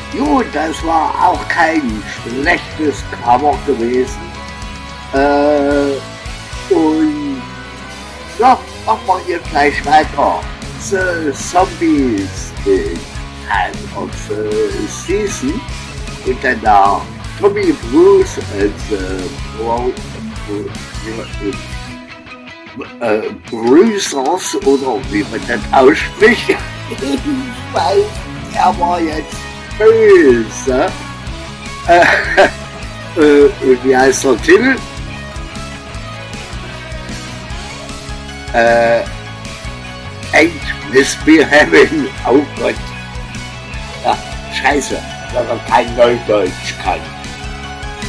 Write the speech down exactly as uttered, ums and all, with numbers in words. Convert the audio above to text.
Gut, das war auch kein schlechtes Cover gewesen. Äh, und ja, machen wir hier gleich weiter. The Zombies in Time of the Season. Und danach Tommy Bruce and the Road äh, Bruisers oder wie man das ausspricht. Ich weiß, er war jetzt böse. Äh, äh, und wie heißt der Titel? Äh, Ain't Misbehaving. Oh Gott. Ja, scheiße, wenn man kein Neudeutsch kann.